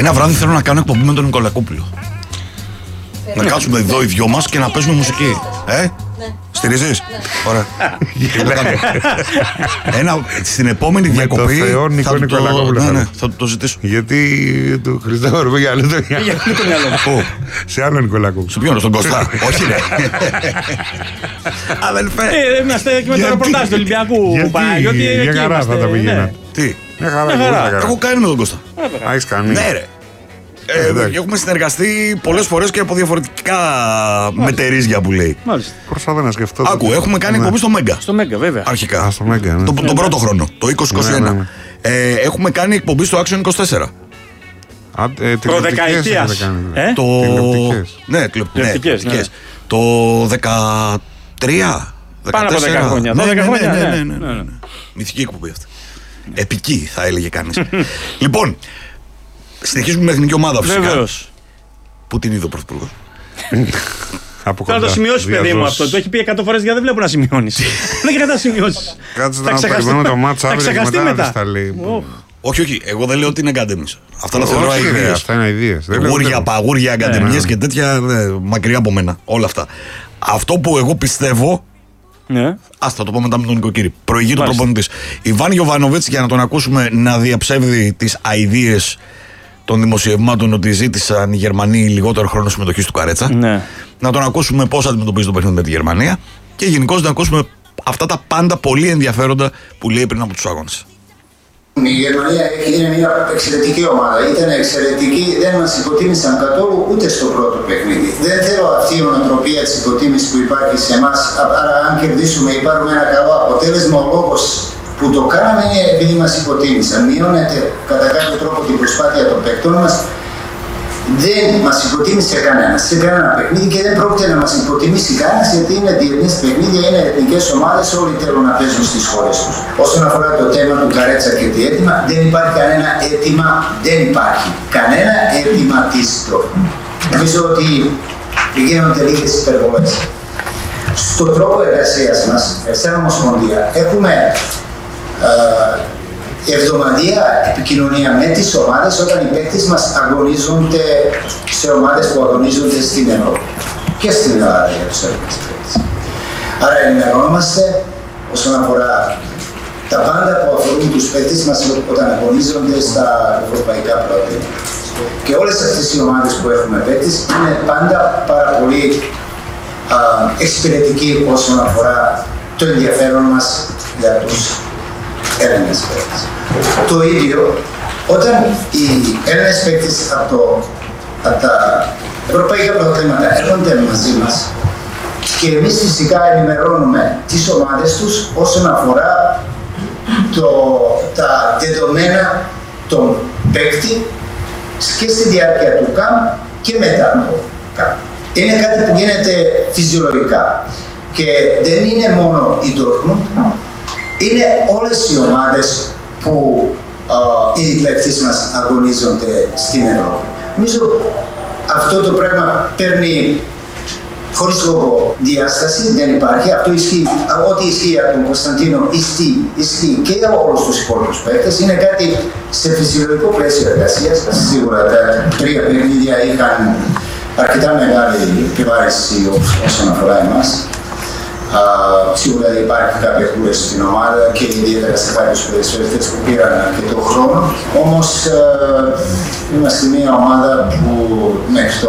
Ένα βράδυ θέλω να κάνω εκπομπή με τον Νικολακόπουλο. Να κάτσουμε εδώ οι δυο μας και να παίζουμε μουσική. Στηρίζεις? Ωραία. Στην επόμενη διακοπή θα το ζητήσω. Γιατί του Χριστόφορου πήγε αλλού το μυαλό. Σε άλλο Νικολακόπουλο. Σε ποιον, στον Κωστά? Όχι ρε. Αδελφέ. Είμαστε και με το ρεπορτάζ του Ολυμπιακού. Για χαρά θα τα πήγαινα. Τι? Μια χαρά. Έχω κάνει με τον Κωστά. Έχεις κάνει? Ναι ρε. Έχουμε συνεργαστεί πολλές φορές και από διαφορετικά μετερίζια που λέει. Μάλιστα. Προσπαθώ να σκεφτώ. Άκου, έχουμε κάνει εκπομπή στο Μέγκα. Στο Μέγκα, βέβαια. Αρχικά. Στο Μέγκα, ναι. Τον πρώτο χρόνο, το 2021. Έχουμε κάνει εκπομπή στο Action 24. Προδεκαετίας. Ναι, τηλεοπτικές. Το 13. Πάνω από 10 χρόνια. 12 χρόνια. Μυθική εκπομπή αυτή. Επική θα έλεγε κανείς. Λοιπόν, συνεχίζουμε με εθνική ομάδα φυσικά. Βεβαίως. Πού την είδε ο Πρωθυπουργός? Θα το σημειώσει, παιδί μου, αυτό. Το έχει πει 100 φορές γιατί δεν βλέπω να σημειώνεις. Δεν κρατάς σημειώσεις. Κάτσε να περιμένουμε το μάτσα αύριο και μετά να τα λέει. Όχι, εγώ δεν λέω ότι είναι αγκαντέμις. Αυτά τα θεωρώ αηδίες. Αυτά είναι αηδίες. Γούρια, παγούρια, αγκαντεμίες και τέτοια μακριά από μένα. Όλα αυτά. Αυτό που εγώ πιστεύω. Ναι. Θα το πω μετά με τον Νοικοκύρη. Προηγεί το προπονητής. Ιβάν Γιοβάνοβιτς, για να τον ακούσουμε να διαψεύδει τις αηδίες των δημοσιευμάτων ότι ζήτησαν οι Γερμανοί λιγότερο χρόνο συμμετοχής του Καρέτσα. Ναι. Να τον ακούσουμε πώς αντιμετωπίζει το παιχνίδι με τη Γερμανία και γενικώς να ακούσουμε αυτά τα πάντα πολύ ενδιαφέροντα που λέει πριν από τους αγώνες. Η Γερμανία είναι μια εξαιρετική ομάδα. Ήταν εξαιρετική, δεν μας υποτίμησαν καθόλου ούτε στο πρώτο παιχνίδι. Δεν θέλω αυτή η ονοτροπία της υποτίμησης που υπάρχει σε εμάς. Άρα, αν κερδίσουμε ή πάρουμε ένα καλό αποτέλεσμα, ο λόγος που το κάναμε είναι επειδή μας υποτίμησαν. Μειώνεται κατά κάποιο τρόπο την προσπάθεια των παικτών μας. Δεν μας υποτίμησε κανένας σε κανένα παιχνίδι και δεν πρόκειται να μας υποτιμήσει κανένας γιατί είναι διεθνές παιχνίδια, είναι εθνικές ομάδες, όλοι θέλουν να παίζουν στις χώρες τους. Όσον αφορά το θέμα του Καρέτσα και τι αίτημα, δεν υπάρχει κανένα αίτημα, δεν υπάρχει κανένα αιτηματίστρο. Νομίζω ότι γίνονται λίγες υπερβολές. Στον τρόπο εργασίας μας, σαν Ομοσπονδία, έχουμε εβδομαδιαία επικοινωνία με τις ομάδες όταν οι παίκτες μας αγωνίζονται σε ομάδες που αγωνίζονται στην Ευρώπη και στην Ελλάδα για τους Έλληνες παίκτες. Άρα ενημερωνόμαστε όσον αφορά τα πάντα που αφορούν τους παίκτες μας όταν αγωνίζονται στα ευρωπαϊκά πρωτάθληματα. Και όλες αυτές οι ομάδες που έχουμε παίκτες είναι πάντα πάρα πολύ εξυπηρετικοί όσον αφορά το ενδιαφέρον μας για τους Έλληνες παίκτες. Το ίδιο, όταν οι Έλληνες παίκτες από τα ευρωπαϊκά πρωταθλήματα έρχονται μαζί μας και εμείς φυσικά ενημερώνουμε τις ομάδες τους όσον αφορά τα δεδομένα των παίκτη και στη διάρκεια του ΚΑΜ και μετά το ΚΑΜ. Είναι κάτι που γίνεται φυσιολογικά και δεν είναι μόνο η Dortmund, είναι όλες οι ομάδες που οι παίκτες μας αγωνίζονται στην Ευρώπη. Νομίζω αυτό το πράγμα παίρνει χωρίς λόγο διάσταση, δεν υπάρχει. Αυτό ισχύει, ό,τι ισχύει από τον Κωνσταντίνο ισχύει και για όλους τους υπόλοιπους παίκτες. Είναι κάτι σε φυσιολογικό πλαίσιο εργασίας. Σίγουρα τα 3 παιχνίδια είχαν αρκετά μεγάλη επιβάρηση όσον αφορά εμάς. Σίγουρα υπάρχει κάποια κούραση στην ομάδα και ιδιαίτερα σε κάποιους ποδοσφαιριστές που πήραν αρκετό χρόνο. Όμως είμαστε μια ομάδα που μέχρι